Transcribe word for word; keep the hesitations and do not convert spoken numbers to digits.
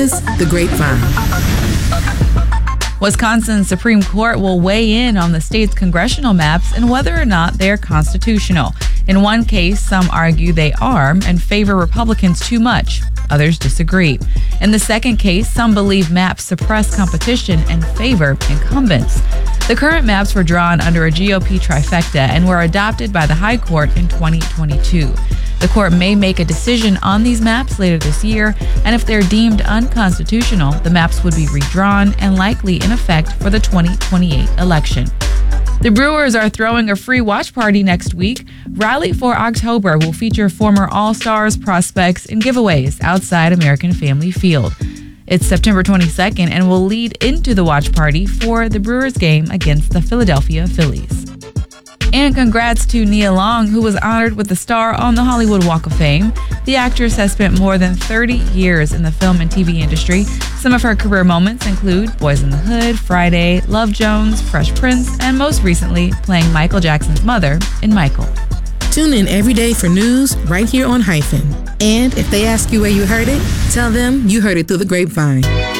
The Grapevine. Wisconsin's Supreme Court will weigh in on the state's congressional maps and whether or not they are constitutional. In one case, some argue they are and favor Republicans too much. Others disagree. In the second case, some believe maps suppress competition and favor incumbents. The current maps were drawn under a G O P trifecta and were adopted by the High Court in twenty twenty-two. The court may make a decision on these maps later this year, and if they're deemed unconstitutional, the maps would be redrawn and likely in effect for the twenty twenty-eight election. The Brewers are throwing a free watch party next week. Rally for October will feature former All-Stars, prospects, and giveaways outside American Family Field. It's September twenty-second and will lead into the watch party for the Brewers game against the Philadelphia Phillies. And congrats to Nia Long, who was honored with a star on the Hollywood Walk of Fame. The actress has spent more than thirty years in the film and T V industry. Some of her career moments include Boys in the Hood, Friday, Love Jones, Fresh Prince, and most recently playing Michael Jackson's mother in Michael. Tune in every day for news right here on Hyphen. And if they ask you where you heard it, tell them you heard it through the grapevine.